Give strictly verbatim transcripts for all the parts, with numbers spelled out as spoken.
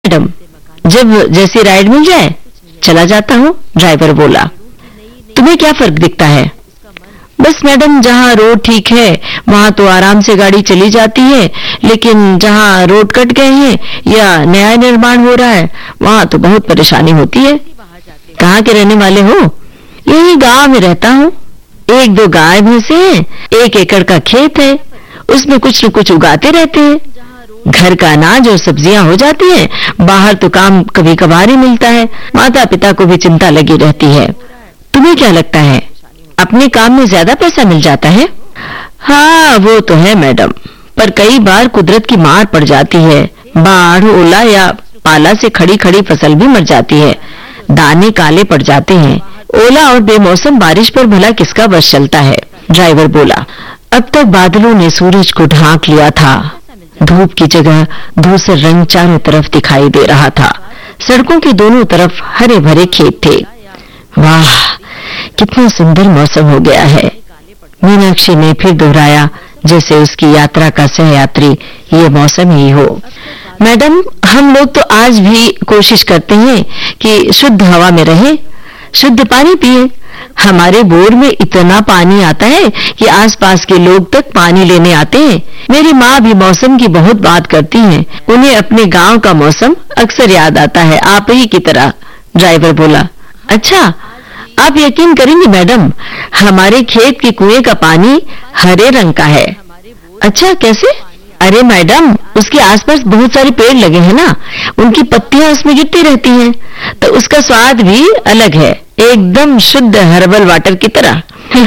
Madam, जब जैसी ride मिल जाए चला जाता हूँ, ड्राइवर बोला। तुम्हें क्या फर्क दिखता है? बस मैडम, जहाँ रोड ठीक है वहाँ तो आराम से गाड़ी चली जाती है, लेकिन जहाँ रोड कट गए हैं या नया निर्माण हो रहा है वहाँ तो बहुत परेशानी होती है। कहाँ के रहने वाले हो? यही गांव में रहता हूँ। एक दो गाय भैंसे हैं, एक एकड़ का खेत है, उसमें कुछ न कुछ उगाते रहते हैं। घर का अनाज और सब्जियां हो जाती हैं, बाहर तो काम कभी कभार ही मिलता है। माता पिता को भी चिंता लगी रहती है। तुम्हें क्या लगता है, अपने काम में ज्यादा पैसा मिल जाता है? हाँ, वो तो है मैडम, पर कई बार कुदरत की मार पड़ जाती है। बाढ़, ओला या पाला से खड़ी खड़ी फसल भी मर जाती है, दाने काले पड़ जाते हैं। ओला और बेमौसम बारिश पर भला किसका बस चलता है? ड्राइवर बोला। अब तक बादलों ने सूरज को ढांक लिया था। धूप की जगह धूसर रंग चारों तरफ दिखाई दे रहा था। सड़कों के दोनों तरफ हरे भरे खेत थे। वाह, कितना सुंदर मौसम हो गया है, मीनाक्षी ने फिर दोहराया, जैसे उसकी यात्रा का सहयात्री ये मौसम ही हो। मैडम, हम लोग तो आज भी कोशिश करते हैं कि शुद्ध हवा में रहें, शुद्ध पानी पिए। हमारे बोर में इतना पानी आता है कि आसपास के लोग तक पानी लेने आते हैं। मेरी माँ भी मौसम की बहुत बात करती हैं। उन्हें अपने गांव का मौसम अक्सर याद आता है, आप ही की तरह। ड्राइवर बोला। अच्छा, आप यकीन करेंगे मैडम, हमारे खेत के कुएं का पानी हरे रंग का है। अच्छा, कैसे? अरे मैडम, उसके आसपास बहुत सारे पेड़ लगे हैं ना, उनकी पत्तियां उसमें गिरती रहती हैं, तो उसका स्वाद भी अलग है, एकदम शुद्ध हर्बल वाटर की तरह।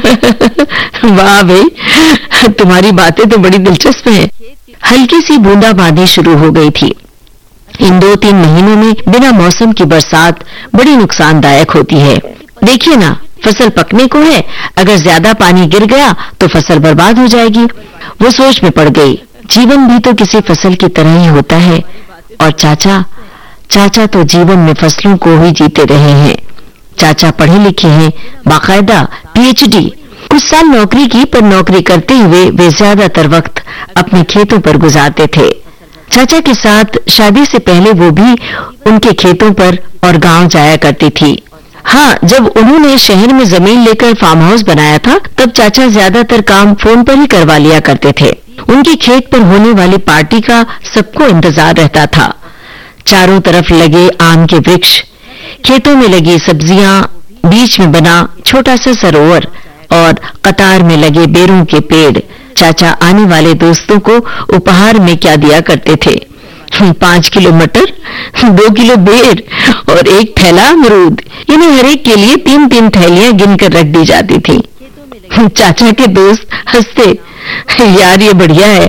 वाह भाई, तुम्हारी बातें तो बड़ी दिलचस्प हैं। हल्की सी बूंदाबांदी शुरू हो गई थी। इन दो तीन महीनों में बिना मौसम की बरसात बड़ी नुकसानदायक होती है। देखिए ना, फसल पकने को है, अगर ज्यादा पानी गिर गया तो फसल बर्बाद हो जाएगी। वो सोच में पड़ गई। जीवन भी तो किसी फसल की तरह ही होता है। और चाचा चाचा तो जीवन में फसलों को ही जीते रहे हैं। चाचा पढ़े लिखे हैं, बाकायदा पीएचडी। कुछ साल नौकरी की, पर नौकरी करते हुए वे ज्यादातर वक्त अपने खेतों पर गुजारते थे। चाचा के साथ शादी से पहले वो भी उनके खेतों पर और गांव जाया करती थी। हाँ, जब उन्होंने शहर में जमीन लेकर फार्म हाउस बनाया था, तब चाचा ज्यादातर काम फोन पर ही करवा लिया करते थे। उनके खेत पर होने वाली पार्टी का सबको इंतजार रहता था। चारों तरफ लगे आम के वृक्ष, खेतों में लगी सब्जियां, बीच में बना छोटा सा सरोवर और कतार में लगे बेरों के पेड़। चाचा आने वाले दोस्तों को उपहार में क्या दिया करते थे? पांच किलो मटर, दो किलो बेर और एक थैला अमरूद। इन्हें हर एक के लिए तीन तीन थैलियां गिनकर रख दी जाती थी। चाचा के दोस्त हंसते, यार ये बढ़िया है।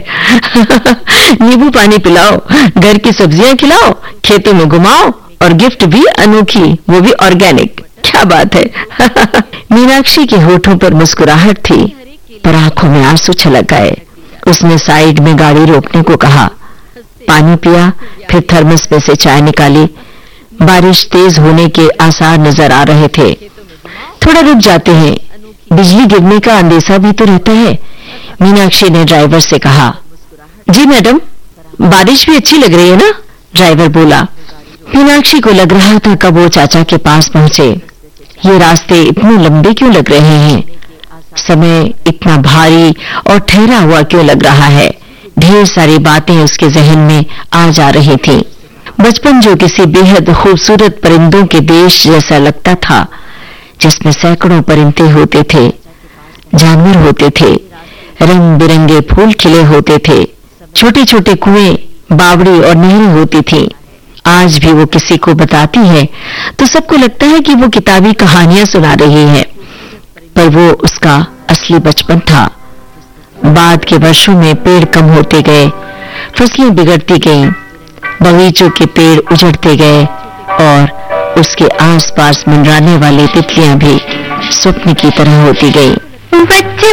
नींबू पानी पिलाओ, घर की सब्जियां खिलाओ, खेतों में घुमाओ और गिफ्ट भी अनोखी, वो भी ऑर्गेनिक। क्या बात है। मीनाक्षी के होठों पर मुस्कुराहट थी, पर आंखों में आंसू छलक गए। उसने साइड में गाड़ी रोकने को कहा, पानी पिया, फिर थर्मस में से चाय निकाली। बारिश तेज होने के आसार नजर आ रहे थे। थोड़ा रुक जाते हैं, बिजली गिरने का अंदेशा भी तो रहता है, मीनाक्षी ने ड्राइवर से कहा। जी मैडम, बारिश भी अच्छी लग रही है ना? ड्राइवर बोला। मीनाक्षी को लग रहा था कब वो चाचा के पास पहुंचे। ये रास्ते इतने लंबे क्यों लग रहे हैं? समय इतना भारी और ठहरा हुआ क्यों लग रहा है? ढेर सारी बातें उसके जहन में आ जा रही थी। बचपन जो किसी बेहद खूबसूरत परिंदों के देश जैसा लगता था, जिसमें सैकड़ों परिंदे होते थे, जानवर होते थे, रंग बिरंगे फूल खिले होते थे, छोटे छोटे कुएं, बावड़ी और नहरें होती थी। आज भी वो किसी को बताती है तो सबको लगता है कि वो किताबी कहानियां सुना रही है, पर वो उसका असली बचपन था। बाद के वर्षों में पेड़ कम होते गए, फसलें बिगड़ती गईं, बगीचों के पेड़ उजड़ते गए और उसके आसपास मंडराने वाली तितलियां भी स्वप्न की तरह होती गईं। बच्चे